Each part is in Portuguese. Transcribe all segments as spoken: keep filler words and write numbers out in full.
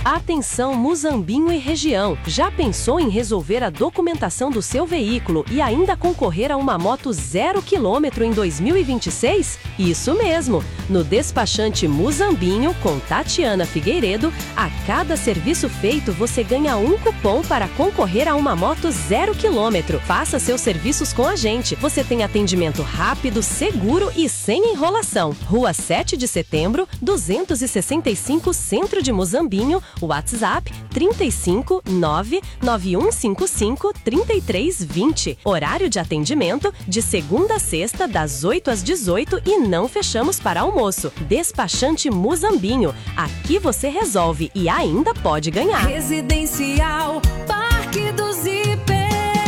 Atenção Muzambinho e região, já pensou em resolver a documentação do seu veículo e ainda concorrer a uma moto zero quilômetro em dois mil e vinte e seis? Isso mesmo! No despachante Muzambinho, com Tatiana Figueiredo, a cada serviço feito você ganha um cupom para concorrer a uma moto zero quilômetro. Faça seus serviços com a gente. Você tem atendimento rápido, seguro e sem enrolação. Rua sete de setembro, duzentos e sessenta e cinco, Centro de Muzambinho, WhatsApp trinta e cinco, nove nove um cinco cinco, trinta e três vinte. Horário de atendimento de segunda a sexta, das oito às dezoito e não fechamos para almoço. Despachante Muzambinho. Aqui você resolve e ainda pode ganhar. Residencial Parque dos Ipês.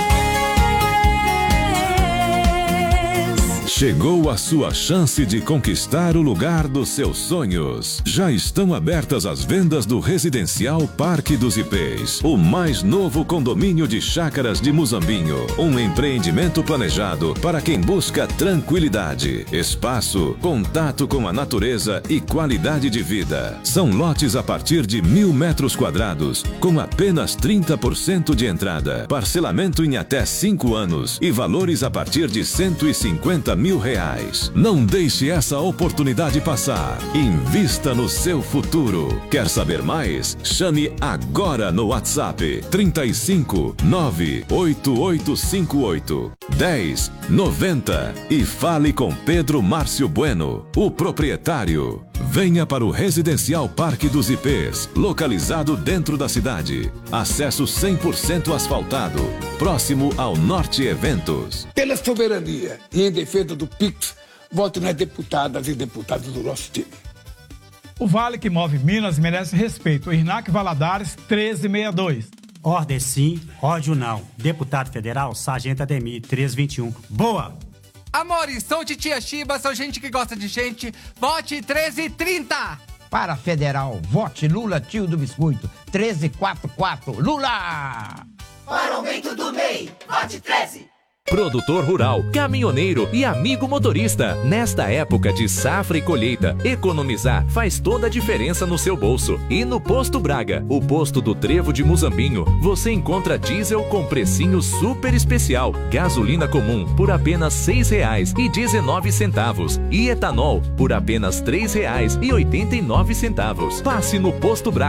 Chegou a sua chance de conquistar o lugar dos seus sonhos. Já estão abertas as vendas do Residencial Parque dos Ipês, o mais novo condomínio de chácaras de Muzambinho. Um empreendimento planejado para quem busca tranquilidade, espaço, contato com a natureza e qualidade de vida. São lotes a partir de mil metros quadrados, com apenas trinta por cento de entrada, parcelamento em até cinco anos e valores a partir de cento e cinquenta mil reais. Não deixe essa oportunidade passar. Invista no seu futuro. Quer saber mais? Chame agora no WhatsApp trinta e cinco, nove oito oito cinco oito, dez noventa e fale com Pedro Márcio Bueno, o proprietário. Venha para o Residencial Parque dos Ipês, localizado dentro da cidade. Acesso cem por cento asfaltado, próximo ao Norte Eventos. Pela soberania e em defesa do Pix, vote nas deputadas e deputados do nosso time. O Vale que move Minas merece respeito. Irnac Valadares, treze sessenta e dois. Ordem sim, ódio não. Deputado federal, Sargento Ademir, treze vinte e um. Boa! Amores, sou de Tia Chiba, sou gente que gosta de gente. Vote treze trinta. Para federal, vote Lula, tio do biscoito, treze quarenta e quatro. Lula! Para o aumento do M E I, vote treze. Produtor rural, caminhoneiro e amigo motorista. Nesta época de safra e colheita, economizar faz toda a diferença no seu bolso. E no Posto Braga, o posto do Trevo de Muzambinho, você encontra diesel com precinho super especial, gasolina comum por apenas seis reais e dezenove centavos e etanol por apenas três reais e oitenta e nove centavos. Passe no Posto Braga.